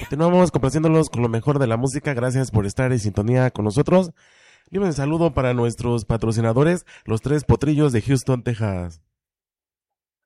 Continuamos complaciéndolos con lo mejor de la música. Gracias por estar en sintonía con nosotros. Y un saludo para nuestros patrocinadores, los Tres Potrillos de Houston, Texas.